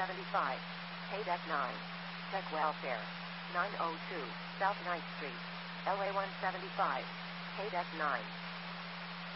175, Paydeck 9. Tech Welfare, 902, South 9th Street, LA 175, Paydeck 9.